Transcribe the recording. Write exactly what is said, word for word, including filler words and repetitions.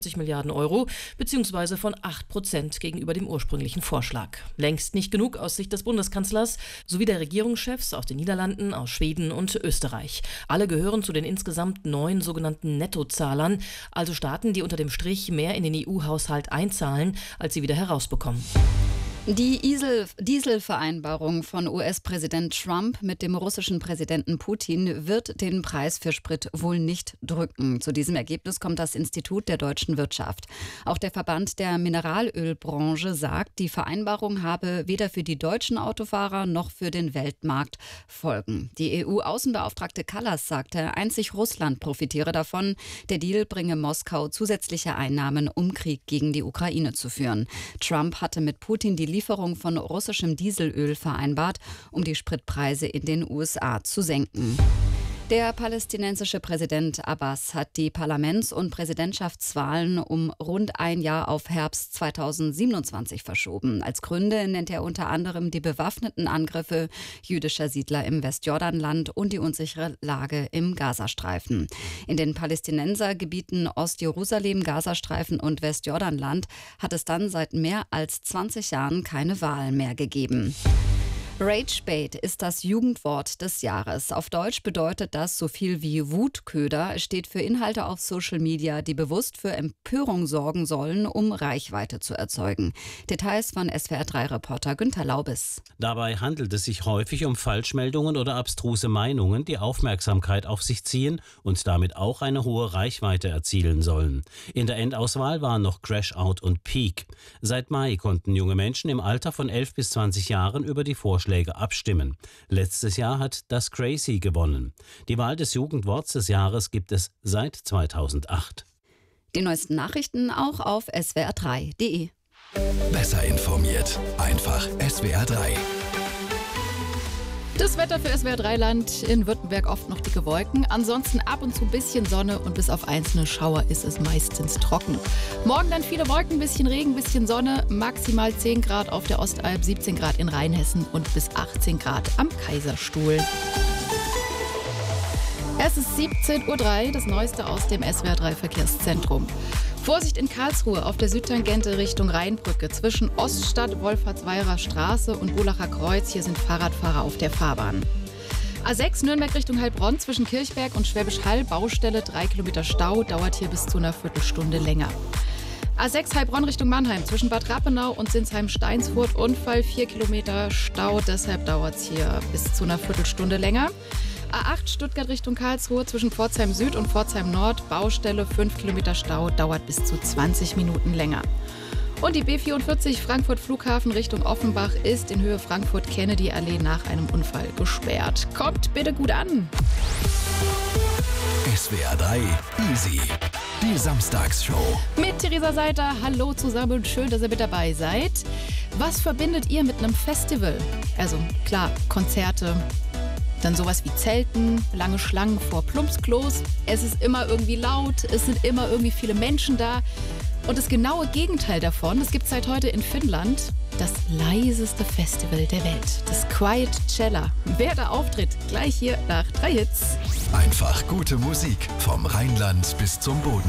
Milliarden Euro bzw. von acht Prozent gegenüber dem ursprünglichen Vorschlag. Längst nicht genug aus Sicht des Bundeskanzlers sowie der Regierungschefs aus den Niederlanden, aus Schweden und Österreich. Alle gehören zu den insgesamt neun sogenannten Nettozahlern, also Staaten, die unter dem Strich mehr in den E U-Haushalt einzahlen, als sie wieder herausbekommen. Die Dieselvereinbarung von U S-Präsident Trump mit dem russischen Präsidenten Putin wird den Preis für Sprit wohl nicht drücken. Zu diesem Ergebnis kommt das Institut der deutschen Wirtschaft. Auch der Verband der Mineralölbranche sagt, die Vereinbarung habe weder für die deutschen Autofahrer noch für den Weltmarkt Folgen. Die E U-Außenbeauftragte Kallas sagte, einzig Russland profitiere davon. Der Deal bringe Moskau zusätzliche Einnahmen, um Krieg gegen die Ukraine zu führen. Trump hatte mit Putin die Lieferung von russischem Dieselöl vereinbart, um die Spritpreise in den U S A zu senken. Der palästinensische Präsident Abbas hat die Parlaments- und Präsidentschaftswahlen um rund ein Jahr auf Herbst zweitausendsiebenundzwanzig verschoben. Als Gründe nennt er unter anderem die bewaffneten Angriffe jüdischer Siedler im Westjordanland und die unsichere Lage im Gazastreifen. In den Palästinensergebieten Ostjerusalem, Gazastreifen und Westjordanland hat es dann seit mehr als zwanzig Jahren keine Wahlen mehr gegeben. Ragebait ist das Jugendwort des Jahres. Auf Deutsch bedeutet das so viel wie Wutköder. Es steht für Inhalte auf Social Media, die bewusst für Empörung sorgen sollen, um Reichweite zu erzeugen. Details von S W R drei Reporter Günther Laubes. Dabei handelt es sich häufig um Falschmeldungen oder abstruse Meinungen, die Aufmerksamkeit auf sich ziehen und damit auch eine hohe Reichweite erzielen sollen. In der Endauswahl waren noch Crash Out und Peak. Seit Mai konnten junge Menschen im Alter von elf bis zwanzig Jahren über die Vorschläge abstimmen. Letztes Jahr hat das Crazy gewonnen. Die Wahl des Jugendworts des Jahres gibt es seit zweitausendacht. Die neuesten Nachrichten auch auf S W R drei Punkt de. Besser informiert, einfach S W R drei. Das Wetter für S W R drei Land, in Württemberg oft noch dicke Wolken. Ansonsten ab und zu ein bisschen Sonne und bis auf einzelne Schauer ist es meistens trocken. Morgen dann viele Wolken, bisschen Regen, bisschen Sonne. Maximal zehn Grad auf der Ostalb, siebzehn Grad in Rheinhessen und bis achtzehn Grad am Kaiserstuhl. Es ist siebzehn Uhr drei, das Neueste aus dem S W R drei Verkehrszentrum. Vorsicht in Karlsruhe auf der Südtangente Richtung Rheinbrücke zwischen Oststadt, Wolfhartsweiler Straße und Bulacher Kreuz. Hier sind Fahrradfahrer auf der Fahrbahn. A sechs Nürnberg Richtung Heilbronn zwischen Kirchberg und Schwäbisch Hall. Baustelle, drei Kilometer Stau, dauert hier bis zu einer Viertelstunde länger. A sechs Heilbronn Richtung Mannheim zwischen Bad Rappenau und Sinsheim-Steinsfurt. Unfall, vier Kilometer Stau, deshalb dauert es hier bis zu einer Viertelstunde länger. A acht Stuttgart Richtung Karlsruhe zwischen Pforzheim Süd und Pforzheim Nord. Baustelle, fünf Kilometer Stau, dauert bis zu zwanzig Minuten länger. Und die B vierundvierzig Frankfurt Flughafen Richtung Offenbach ist in Höhe Frankfurt-Kennedy-Allee nach einem Unfall gesperrt. Kommt bitte gut an! S W R drei Easy, die Samstagsshow. Mit Theresa Seiter, hallo zusammen, schön, dass ihr mit dabei seid. Was verbindet ihr mit einem Festival? Also klar, Konzerte, dann sowas wie Zelten, lange Schlangen vor Plumpsklos. Es ist immer irgendwie laut, es sind immer irgendwie viele Menschen da. Und das genaue Gegenteil davon, das gibt es seit heute in Finnland, das leiseste Festival der Welt, das Quiet Cella. Wer da auftritt, gleich hier nach drei Hits. Einfach gute Musik vom Rheinland bis zum Bodensee.